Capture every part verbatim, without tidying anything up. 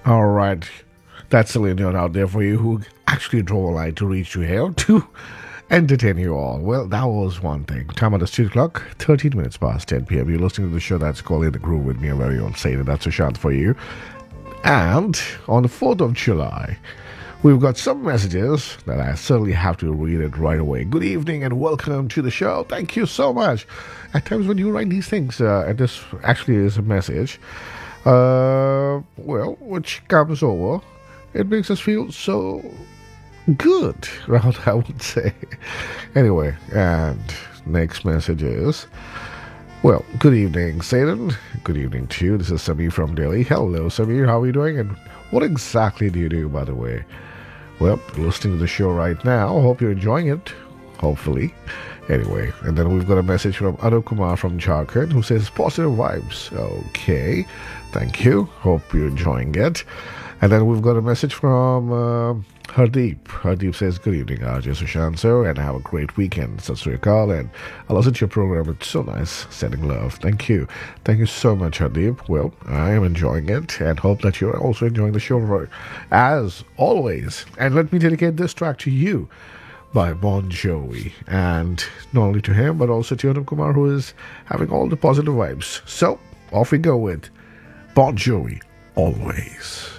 All right. That's a Leon out there for you who actually drove a line to reach you here to entertain you all. Well, that was one thing. Time on the studio clock, thirteen minutes past ten p.m. You're listening to the show that's called In the Groove with me, a very own Satan. That's a shout for you. And on the fourth of July, we've got some messages that I certainly have to read it right away. Good evening and welcome to the show. Thank you so much. At times when you write these things, uh, and this actually is a message, uh, well, which comes over, it makes us feel so good, rather, I would say. Anyway, and next message is, well, good evening, Satan. Good evening to you. This is Samir from Delhi. Hello, Samir. How are you doing? And what exactly do you do, by the way? Well, you're listening to the show right now. Hope you're enjoying it. Hopefully. Anyway, and then we've got a message from Anup Kumar from Jharkhand who says positive vibes. Okay. Thank you. Hope you're enjoying it. And then we've got a message from uh, Hardeep. Hardeep says, good evening, R J Sushanto, and have a great weekend. Sat Sri Akal, and I listen to your program. It's so nice. Sending love. Thank you. Thank you so much, Hardeep. Well, I am enjoying it and hope that you're also enjoying the show as always. And let me dedicate this track to you by Bon Jovi. And not only to him, but also to Anup Kumar, who is having all the positive vibes. So, off we go with Bon Jovi, Always.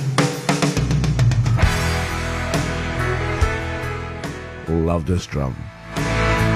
Love this drum.